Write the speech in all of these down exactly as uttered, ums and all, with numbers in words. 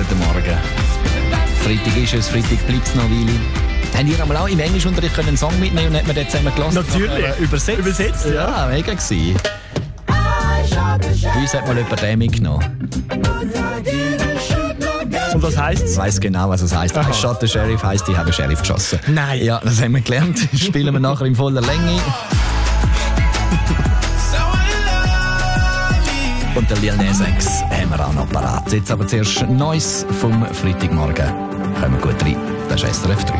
guten Morgen. Freitag ist es, Freitag bleibt es noch eine Weile. Haben ihr einmal auch im Englischunterricht einen Song mitnehmen und hat man den zusammen gelassen? Natürlich. Äh, übersetzt. Übersetzt, ja. Ja, mega gewesen. Bei uns hat mal jemand den mitgenommen. Und was heisst es? Ich weiss genau, was es heisst. I shot the sheriff heisst, ich habe den Sheriff geschossen. Nein. Ja, das haben wir gelernt. Spielen wir nachher in voller Länge. Und der Lil Nas X haben wir auch noch parat. Jetzt aber zuerst Neues vom Freitagmorgen. Kommen wir gut rein. Das ist S R F drei.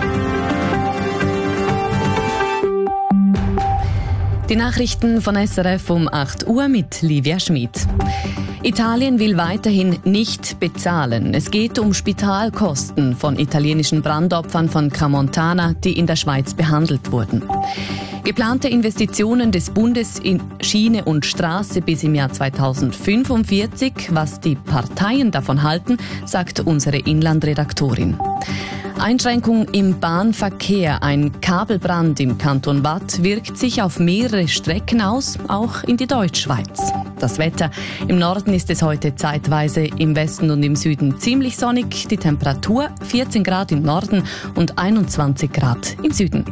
Die Nachrichten von S R F um acht Uhr mit Livia Schmid. Italien will weiterhin nicht bezahlen. Es geht um Spitalkosten von italienischen Brandopfern von Crans-Montana, die in der Schweiz behandelt wurden. Geplante Investitionen des Bundes in Schiene und Straße bis im Jahr zweitausendfünfundvierzig. Was die Parteien davon halten, sagt unsere Inlandredaktorin. Einschränkung im Bahnverkehr. Ein Kabelbrand im Kanton Waadt wirkt sich auf mehrere Strecken aus, auch in die Deutschschweiz. Das Wetter. Im Norden ist es heute zeitweise, im Westen und im Süden ziemlich sonnig. Die Temperatur vierzehn Grad im Norden und einundzwanzig Grad im Süden.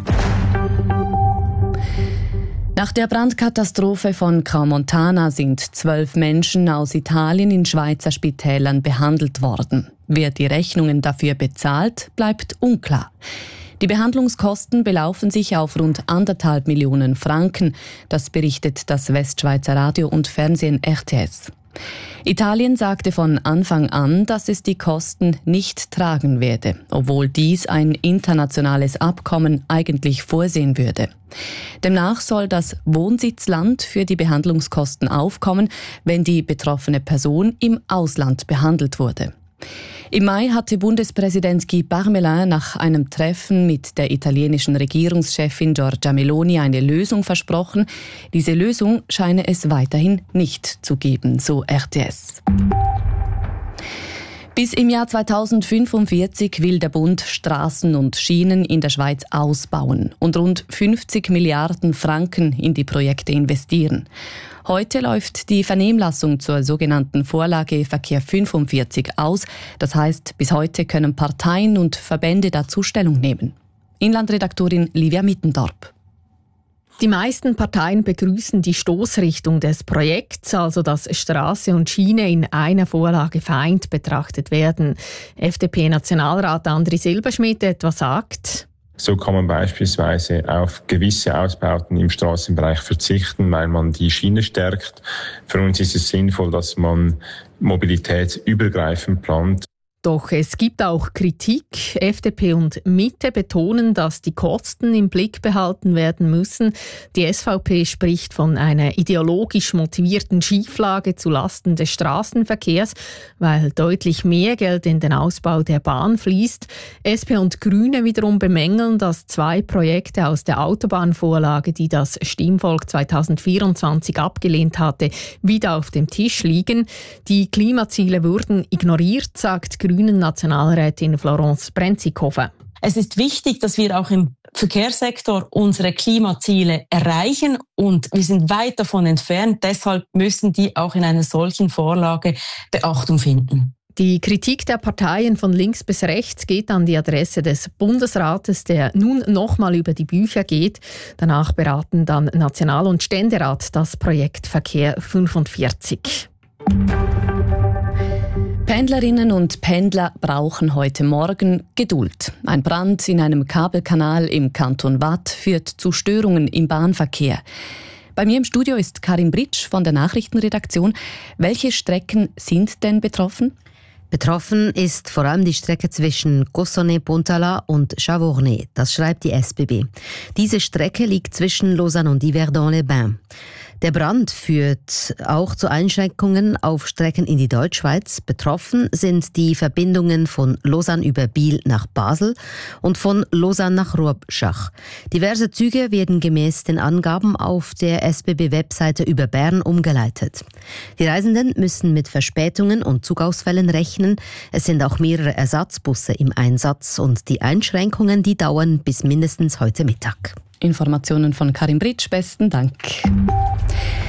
Nach der Brandkatastrophe von Crans-Montana sind zwölf Menschen aus Italien in Schweizer Spitälern behandelt worden. Wer die Rechnungen dafür bezahlt, bleibt unklar. Die Behandlungskosten belaufen sich auf rund anderthalb Millionen Franken. Das berichtet das Westschweizer Radio und Fernsehen R T S. Italien sagte von Anfang an, dass es die Kosten nicht tragen werde, obwohl dies ein internationales Abkommen eigentlich vorsehen würde. Demnach soll das Wohnsitzland für die Behandlungskosten aufkommen, wenn die betroffene Person im Ausland behandelt wurde. Im Mai hatte Bundespräsident Guy Parmelin nach einem Treffen mit der italienischen Regierungschefin Giorgia Meloni eine Lösung versprochen. Diese Lösung scheine es weiterhin nicht zu geben, so R T S. Bis im Jahr zweitausendfünfundvierzig will der Bund Straßen und Schienen in der Schweiz ausbauen und rund fünfzig Milliarden Franken in die Projekte investieren. Heute läuft die Vernehmlassung zur sogenannten Vorlage Verkehr fünfundvierzig aus. Das heißt, bis heute können Parteien und Verbände dazu Stellung nehmen. Inlandredaktorin Livia Mittendorp. Die meisten Parteien begrüßen die Stoßrichtung des Projekts, also dass Straße und Schiene in einer Vorlage vereint betrachtet werden. F D P-Nationalrat Andri Silberschmidt etwa sagt: So kann man beispielsweise auf gewisse Ausbauten im Straßenbereich verzichten, weil man die Schiene stärkt. Für uns ist es sinnvoll, dass man mobilitätsübergreifend plant. Doch es gibt auch Kritik. F D P und Mitte betonen, dass die Kosten im Blick behalten werden müssen. Die S V P spricht von einer ideologisch motivierten Schieflage zulasten des Straßenverkehrs, weil deutlich mehr Geld in den Ausbau der Bahn fließt. S P und Grüne wiederum bemängeln, dass zwei Projekte aus der Autobahnvorlage, die das Stimmvolk zweitausendvierundzwanzig abgelehnt hatte, wieder auf dem Tisch liegen. Die Klimaziele würden ignoriert, sagt Grünen Nationalrätin Florence Brenzikofen. Es ist wichtig, dass wir auch im Verkehrssektor unsere Klimaziele erreichen und wir sind weit davon entfernt. Deshalb müssen die auch in einer solchen Vorlage Beachtung finden. Die Kritik der Parteien von links bis rechts geht an die Adresse des Bundesrates, der nun nochmal über die Bücher geht. Danach beraten dann National- und Ständerat das Projekt Verkehr fünfundvierzig. Pendlerinnen und Pendler brauchen heute Morgen Geduld. Ein Brand in einem Kabelkanal im Kanton Waadt führt zu Störungen im Bahnverkehr. Bei mir im Studio ist Karin Britsch von der Nachrichtenredaktion. Welche Strecken sind denn betroffen? Betroffen ist vor allem die Strecke zwischen Cossonay-Pontala und Chavornay. Das schreibt die S B B. Diese Strecke liegt zwischen Lausanne und Yverdon-les-Bains. Der Brand führt auch zu Einschränkungen auf Strecken in die Deutschschweiz. Betroffen sind die Verbindungen von Lausanne über Biel nach Basel und von Lausanne nach Rorschach. Diverse Züge werden gemäß den Angaben auf der S B B-Webseite über Bern umgeleitet. Die Reisenden müssen mit Verspätungen und Zugausfällen rechnen. Es sind auch mehrere Ersatzbusse im Einsatz und die Einschränkungen, die dauern bis mindestens heute Mittag. Informationen von Karin Britsch, besten Dank.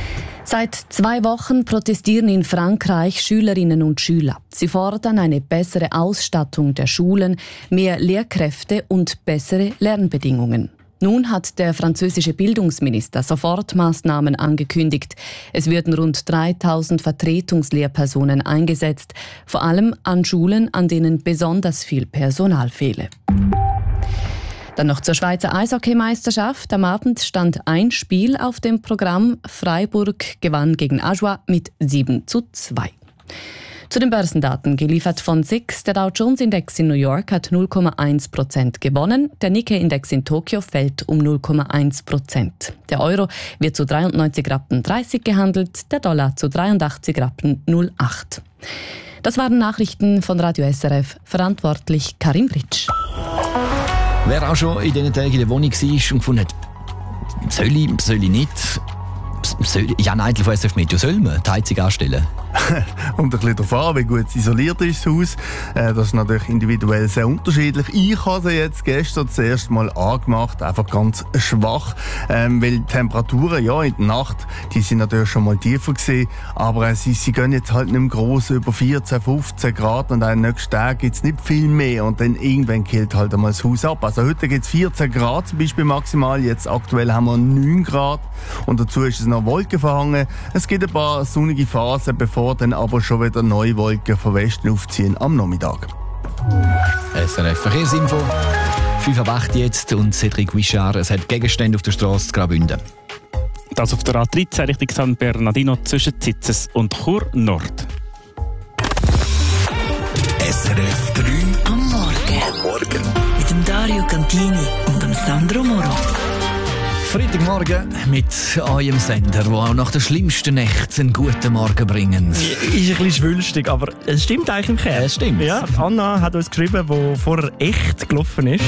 Seit zwei Wochen protestieren in Frankreich Schülerinnen und Schüler. Sie fordern eine bessere Ausstattung der Schulen, mehr Lehrkräfte und bessere Lernbedingungen. Nun hat der französische Bildungsminister Sofortmaßnahmen angekündigt. Es würden rund dreitausend Vertretungslehrpersonen eingesetzt, vor allem an Schulen, an denen besonders viel Personal fehle. Dann noch zur Schweizer Eishockeymeisterschaft. Am Abend stand ein Spiel auf dem Programm. Freiburg gewann gegen Ajoie mit sieben zu zwei. Zu den Börsendaten, geliefert von S I X. Der Dow Jones Index in New York hat null Komma eins Prozent gewonnen. Der Nikkei Index in Tokio fällt um null Komma eins Prozent. Der Euro wird zu dreiundneunzig Rappen dreißig gehandelt, der Dollar zu dreiundachtzig Rappen null Komma acht. Das waren Nachrichten von Radio S R F. Verantwortlich Karim Britsch. Wer auch schon in diesen Tagen in der Wohnung war und gefunden hat, soll ich, soll ich nicht? Soll, Jan Eitel von S F Meteo, soll man die Heizung anstellen? Und ein bisschen darauf an, wie gut isoliert ist das Haus. Das ist natürlich individuell sehr unterschiedlich. Ich habe sie jetzt gestern das erste Mal angemacht, einfach ganz schwach, ähm, weil die Temperaturen, ja, in der Nacht, die sind natürlich schon mal tiefer gewesen, aber äh, sie, sie gehen jetzt halt nicht mehr gross über vierzehn, fünfzehn Grad und am nächsten Tag gibt es nicht viel mehr und dann irgendwann killt halt einmal das Haus ab. Also heute gibt es vierzehn Grad zum Beispiel maximal, jetzt aktuell haben wir neun Grad und dazu ist es noch Wolken verhangen. Es gibt ein paar sonnige Phasen, bevor dann aber schon wieder neue Wolken von Westen aufziehen am Nachmittag. S R F Verkehrsinfo. fünf ab acht jetzt und Cedric Wichard. Es hat Gegenstände auf der Straße zu Graubünden. Das auf der A dreizehn Richtung San Bernardino zwischen Zitzes und Chur Nord. S R F drei am Morgen. Am Morgen. Mit dem Dario Cantini und dem Sandro Moro. Freitagmorgen mit eurem Sender, der auch nach der schlimmsten Nacht einen guten Morgen bringen. Ist ein bisschen schwülstig, aber es stimmt eigentlich im Kern. Ja, es stimmt. Ja, Anna hat uns geschrieben, die vorher echt gelaufen ist.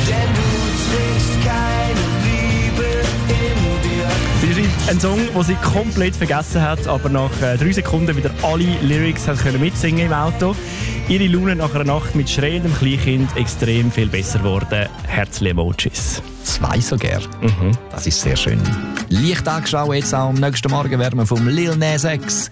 Sie schreibt einen Song, den sie komplett vergessen hat, aber nach äh, drei Sekunden wieder alle Lyrics hat können mitsingen im Auto. Ihre Laune nach einer Nacht mit schreiendem Kleinkind extrem viel besser geworden. Herzli-Emojis. Zwei sogar. Mhm. Das ist sehr schön. Leicht angeschaut jetzt auch am nächsten Morgen werden wir vom Lil Nas X